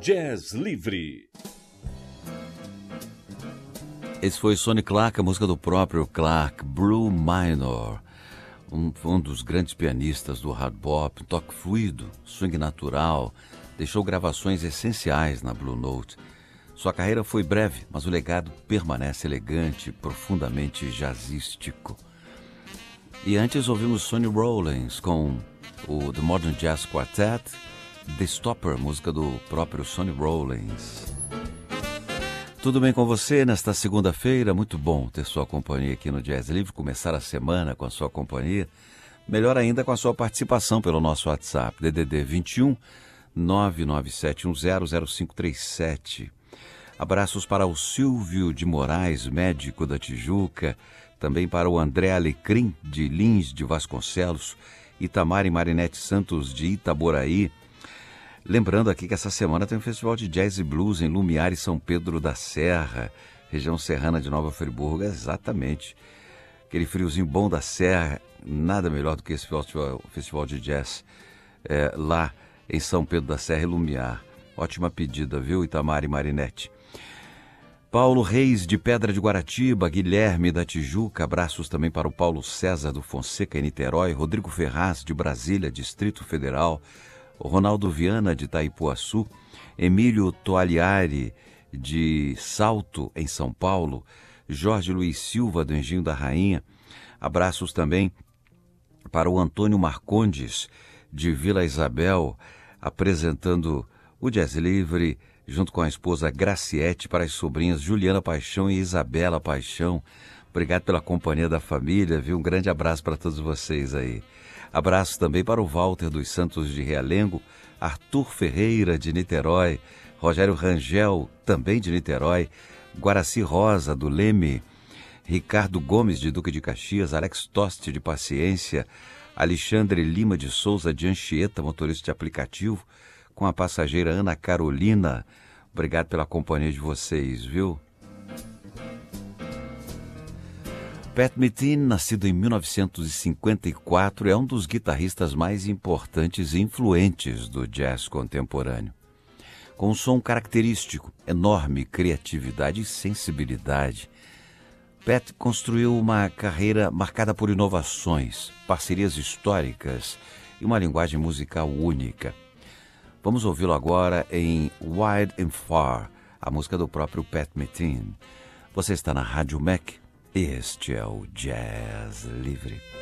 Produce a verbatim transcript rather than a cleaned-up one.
Jazz Livre. Esse foi Sonny Clark, a música do próprio Clark, Blue Minor. Um, um dos grandes pianistas do hard bop, um toque fluido, swing natural, deixou gravações essenciais na Blue Note. Sua carreira foi breve, mas o legado permanece elegante, profundamente jazzístico. E antes ouvimos Sonny Rollins com o The Modern Jazz Quartet, The Stopper, música do próprio Sonny Rollins. Tudo bem com você nesta segunda-feira? Muito bom ter sua companhia aqui no Jazz Livre, começar a semana com a sua companhia. Melhor ainda com a sua participação pelo nosso WhatsApp, D D D vinte e um, nove nove sete um zero zero cinco três sete. Abraços para o Silvio de Moraes, médico da Tijuca, também para o André Alecrim, de Lins de Vasconcelos, Itamar e Marinete Santos, de Itaboraí. Lembrando aqui que essa semana tem um festival de jazz e blues em Lumiar e São Pedro da Serra, região serrana de Nova Friburgo, exatamente. Aquele friozinho bom da Serra, nada melhor do que esse festival, festival de jazz é, lá em São Pedro da Serra e Lumiar. Ótima pedida, viu, Itamar e Marinete? Paulo Reis, de Pedra de Guaratiba, Guilherme da Tijuca, abraços também para o Paulo César do Fonseca, em Niterói, Rodrigo Ferraz, de Brasília, Distrito Federal, o Ronaldo Viana, de Itaipuaçu, Emílio Toaliari, de Salto, em São Paulo, Jorge Luiz Silva, do Engenho da Rainha. Abraços também para o Antônio Marcondes, de Vila Isabel, apresentando o Jazz Livre, junto com a esposa Graciete, para as sobrinhas Juliana Paixão e Isabela Paixão. Obrigado pela companhia da família, viu? Um grande abraço para todos vocês aí. Abraço também para o Walter dos Santos de Realengo, Arthur Ferreira de Niterói, Rogério Rangel, também de Niterói, Guaraci Rosa do Leme, Ricardo Gomes de Duque de Caxias, Alex Toste de Paciência, Alexandre Lima de Souza de Anchieta, motorista de aplicativo, com a passageira Ana Carolina. Obrigado pela companhia de vocês, viu? Pat Metheny, nascido em mil novecentos e cinquenta e quatro, é um dos guitarristas mais importantes e influentes do jazz contemporâneo. Com um som característico, enorme criatividade e sensibilidade, Pat construiu uma carreira marcada por inovações, parcerias históricas e uma linguagem musical única. Vamos ouvi-lo agora em Wide and Far, a música do próprio Pat Metheny. Você está na Rádio Mac. Este é o Jazz Livre.